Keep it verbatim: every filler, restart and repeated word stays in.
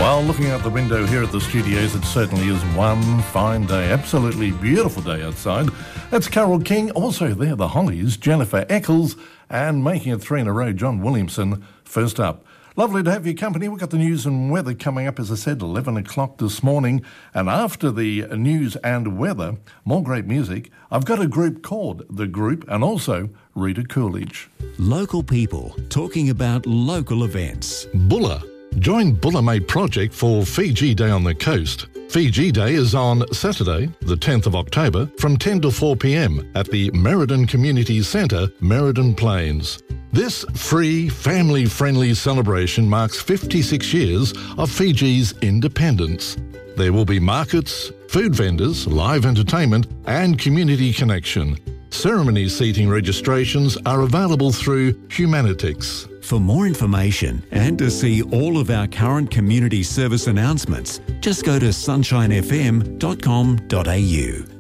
Well, looking out the window here at the studios, it certainly is one fine day. Absolutely beautiful day outside. That's Carole King. Also there, the Hollies, Jennifer Eccles, and making it three in a row, John Williamson, first up. Lovely to have your company. We've got the news and weather coming up, as I said, eleven o'clock this morning. And after the news and weather, more great music. I've got a group called The Group and also Rita Coolidge. Local people talking about local events. Bulla. Join Bulla Mate Project for Fiji Day on the coast. Fiji Day is on Saturday, the tenth of October, from ten to four p.m. at the Merredin Community Centre, Merredin Plains. This free, family-friendly celebration marks fifty-six years of Fiji's independence. There will be markets, food vendors, live entertainment and community connection. Ceremony seating registrations are available through Humanitix. For more information and to see all of our current community service announcements, just go to sunshine f m dot com dot a u.